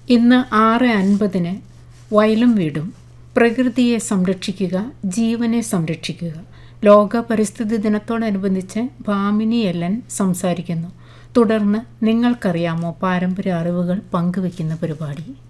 ഇന്ന് 6:50 വയലും വീടും. പ്രകൃതിയെ സംരക്ഷിക്കുക, ജീവനെ സംരക്ഷിക്കുക. ലോക പരിസ്ഥിതി ദിനത്തോടനുബന്ധിച്ച് ഭാമിനി എല്ലൻ സംസാരിക്കുന്നു. തുടർന്ന് നിങ്ങൾക്കറിയാമോ പാരമ്പര്യ അറിവുകൾ പങ്കുവയ്ക്കുന്ന പരിപാടി.